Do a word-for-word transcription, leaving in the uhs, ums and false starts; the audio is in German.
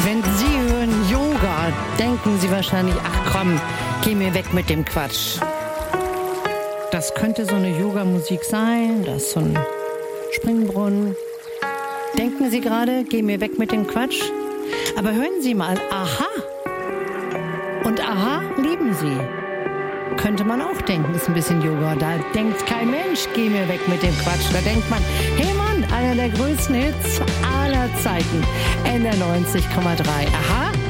Wenn Sie hören Yoga, denken Sie wahrscheinlich, ach komm, geh mir weg mit dem Quatsch. Das könnte so eine Yoga-Musik sein, das ist so ein Springbrunnen. Denken Sie gerade, geh mir weg mit dem Quatsch? Aber hören Sie mal, aha. Und aha, lieben Sie. Könnte man auch denken, ist ein bisschen Yoga. Da denkt kein Mensch, geh mir weg mit dem Quatsch. Da denkt man, hey Mann, einer der größten Hits aller Zeiten. N R neunzig Komma drei. Aha.